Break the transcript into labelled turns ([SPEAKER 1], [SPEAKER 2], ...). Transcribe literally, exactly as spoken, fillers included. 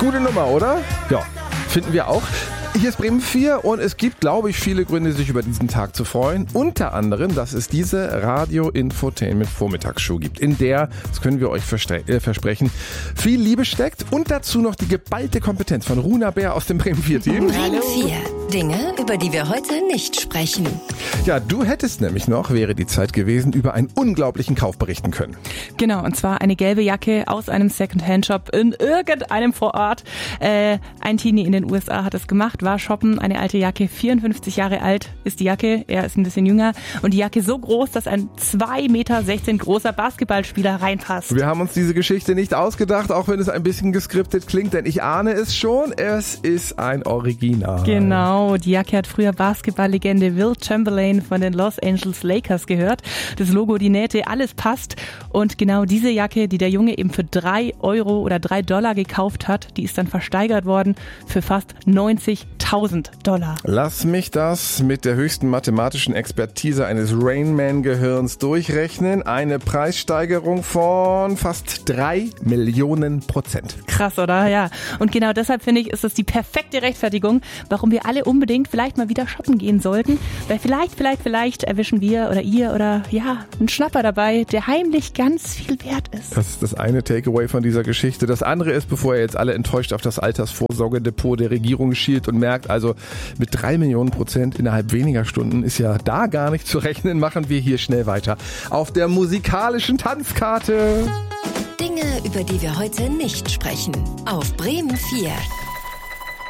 [SPEAKER 1] Gute Nummer, oder? Ja, finden wir auch. Hier ist Bremen vier und es gibt, glaube ich, viele Gründe, sich über diesen Tag zu freuen. Unter anderem, dass es diese Radio-Infotainment-Vormittagsshow gibt, in der, das können wir euch verstre- äh, versprechen, viel Liebe steckt und dazu noch die geballte Kompetenz von Runa Bär aus dem Bremen vier Team.
[SPEAKER 2] Bremen vier. Dinge, über die wir heute nicht sprechen.
[SPEAKER 1] Ja, du hättest nämlich noch, wäre die Zeit gewesen, über einen unglaublichen Kauf berichten können.
[SPEAKER 3] Genau, und zwar eine gelbe Jacke aus einem Second-Hand-Shop in irgendeinem Vorort. Äh, ein Teenie in den U S A hat es gemacht, war shoppen, eine alte Jacke, vierundfünfzig Jahre alt ist die Jacke, er ist ein bisschen jünger und die Jacke so groß, dass ein zwei Meter sechzehn großer Basketballspieler reinpasst.
[SPEAKER 1] Wir haben uns diese Geschichte nicht ausgedacht, auch wenn es ein bisschen geskriptet klingt, denn ich ahne es schon, es ist ein Original.
[SPEAKER 3] Genau, die Jacke hat früher Basketballlegende Will Chamberlain von den Los Angeles Lakers gehört. Das Logo, die Nähte, alles passt und genau diese Jacke, die der Junge eben für drei Euro oder drei Dollar gekauft hat, die ist dann versteigert worden für fast neunzigtausend Dollar.
[SPEAKER 1] Lass mich das mit der höchsten mathematischen Expertise eines Rainman-Gehirns durchrechnen. Eine Preissteigerung von fast drei Millionen Prozent.
[SPEAKER 3] Krass, oder? Ja. Und genau deshalb finde ich, ist es die perfekte Rechtfertigung, warum wir alle unbedingt vielleicht mal wieder shoppen gehen sollten. Weil vielleicht, vielleicht, vielleicht erwischen wir oder ihr oder ja, einen Schnapper dabei, der heimlich ganz viel wert ist.
[SPEAKER 1] Das ist das eine Takeaway von dieser Geschichte. Das andere ist, bevor ihr jetzt alle enttäuscht auf das Altersvorsorgedepot der Regierung schielt und merkt, also mit drei Millionen Prozent innerhalb weniger Stunden ist ja da gar nicht zu rechnen, machen wir hier schnell weiter auf der musikalischen Tanzkarte.
[SPEAKER 2] Dinge, über die wir heute nicht sprechen. Auf Bremen vier.